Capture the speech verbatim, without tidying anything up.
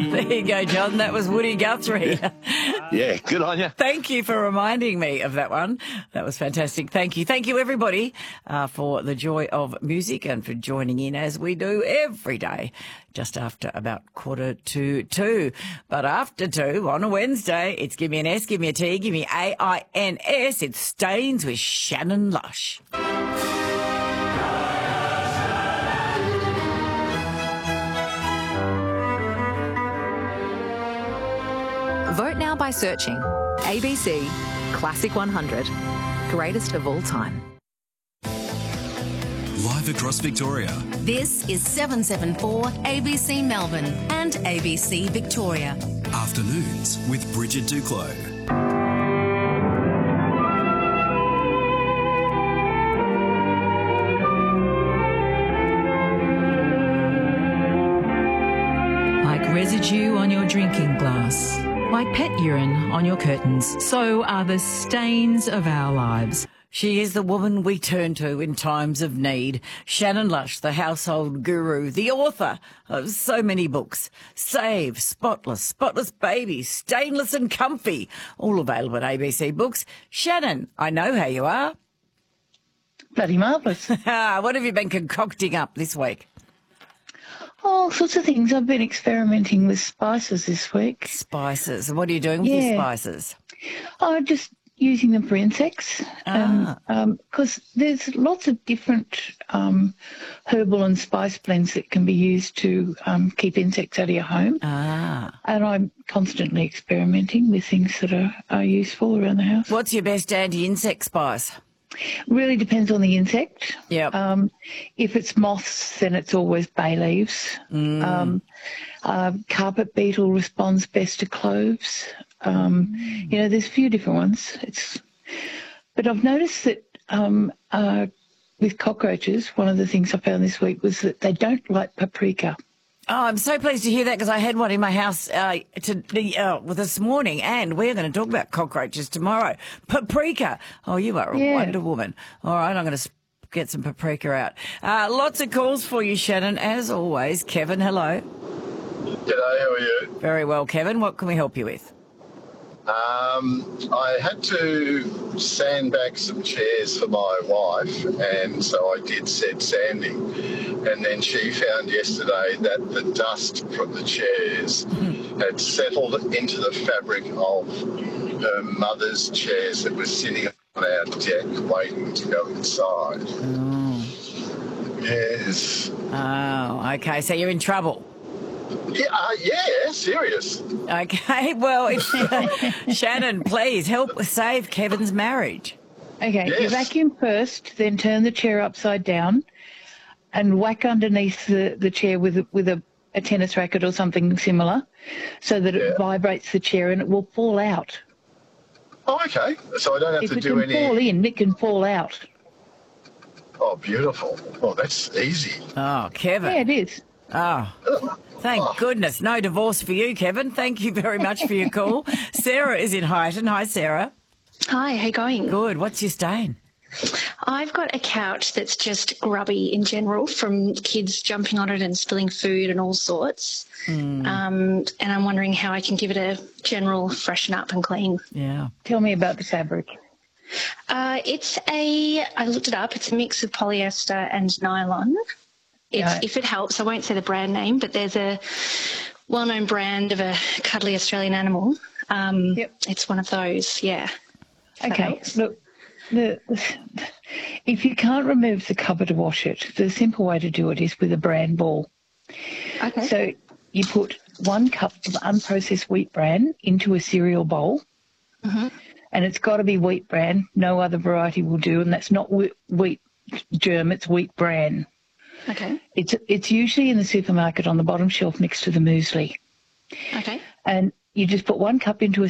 There you go, John. That was Woody Guthrie. Yeah, good on you. Thank you for reminding me of that one. That was fantastic. Thank you. Thank you, everybody, uh, for the joy of music and for joining in as we do every day, just after about quarter to two. But after two, on a Wednesday, it's Give Me an S, Give Me a T, Give Me A I N S. It's Stains with Shannon Lush. Vote now by searching A B C Classic one hundred, greatest of all time. Live across Victoria. This is seven seven four A B C Melbourne and A B C Victoria. Afternoons with Bridget Duclos. Like residue on your drinking glass, like pet urine on your curtains, so are the stains of our lives. She is the woman we turn to in times of need. Shannon Lush, the household guru, the author of so many books. Save, Spotless, Spotless Baby, Stainless and Comfy, all available at A B C Books. Shannon, I know how you are. Bloody marvellous. What have you been concocting up this week? All sorts of things. I've been experimenting with spices this week. Spices. What are you doing with Yeah. your spices? I'm just using them for insects. Ah. Because um, there's lots of different um, herbal and spice blends that can be used to um, keep insects out of your home. Ah. And I'm constantly experimenting with things that are, are useful around the house. What's your best anti-insect spice? Really depends on the insect. Yep. Um, if it's moths, then it's always bay leaves. Mm. Um, uh, carpet beetle responds best to cloves. Um, Mm. You know, there's a few different ones. It's, but I've noticed that um, uh, with cockroaches, one of the things I found this week was that they don't like paprika. Oh, I'm so pleased to hear that because I had one in my house uh, to, uh, this morning, and we're going to talk about cockroaches tomorrow. Paprika. Oh, you are a Yeah. Wonder Woman. All right, I'm going to get some paprika out. Uh, lots of calls for you, Shannon. As always, Kevin, hello. G'day, how are you? Very well, Kevin. What can we help you with? Um, I had to sandbag some chairs for my wife, and so I did said sanding. And then she found yesterday that the dust from the chairs had settled into the fabric of her mother's chairs that were sitting on our deck waiting to go inside. Oh, Yes. oh okay. So you're in trouble. Yeah, uh, yeah, serious. Okay, well, if, Shannon, please help save Kevin's marriage. Okay, you Yes. vacuum first, then turn the chair upside down and whack underneath the, the chair with, a- with a, a tennis racket or something similar so that it Yeah. vibrates the chair and it will fall out. Oh, okay. So I don't have If to it do can any... fall in, it can fall out. Oh, beautiful. Oh, that's easy. Oh, Kevin. Yeah, it is. Oh, thank goodness. No divorce for you, Kevin. Thank you very much for your call. Sarah is in Highton. Hi, Sarah. Hi, how you going? Good. What's your stain? I've got a couch that's just grubby in general from kids jumping on it and spilling food and all sorts. Mm. Um, and I'm wondering how I can give it a general freshen up and clean. Yeah. Tell me about the fabric. Uh, it's a, I looked it up, it's a mix of polyester and nylon. It's, Right. If it helps, I won't say the brand name, but there's a well-known brand of a cuddly Australian animal. Um, Yep. It's one of those, yeah. If that Okay, helps. look, the, if you can't remove the cover to wash it, the simple way to do it is with a bran ball. Okay. So you put one cup of unprocessed wheat bran into a cereal bowl, Mm-hmm. and it's got to be wheat bran. No other variety will do, and that's not whe- wheat germ, it's wheat bran. Okay. It's it's usually in the supermarket on the bottom shelf next to the muesli. Okay. And you just put one cup into a